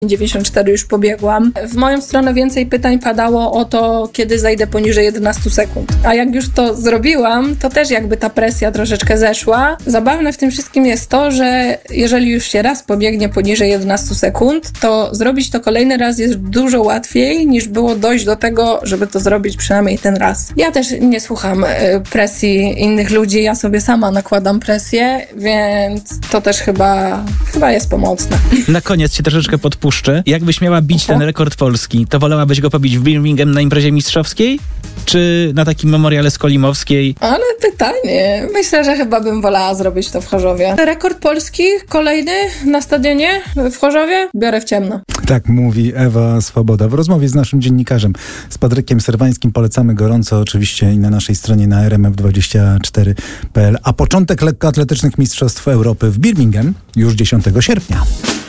94 już pobiegłam. W moją stronę więcej pytań padało o to, kiedy zajdę poniżej 11 sekund. A jak już to zrobiłam, to też jakby ta presja troszeczkę zeszła. Zabawne w tym wszystkim jest to, że jeżeli już się raz pobiegnie poniżej 11 sekund, to zrobić to kolejny raz jest dużo łatwiej niż było dojść do tego, żeby to zrobić przynajmniej ten raz. Ja też nie słucham presji innych ludzi, ja sobie sama nakładam presję, więc to też chyba jest pomocne. Na koniec się troszeczkę podpuszczę. Jakbyś miała bić ten rekord polski, to wolałabyś go pobić w Birmingham na imprezie mistrzowskiej? Czy na takim memoriale Skolimowskiej? Ale pytanie. Myślę, że chyba bym wolała zrobić to w Chorzowie. Rekord polski, kolejny na stadionie w Chorzowie, biorę w ciemno. Tak mówi Ewa Swoboda. W rozmowie z naszym dziennikarzem, z Patrykiem Serwańskim, polecamy gorąco oczywiście i na naszej stronie na rmf24.pl. A początek lekkoatletycznych mistrzostw Europy w Birmingham już 10 sierpnia.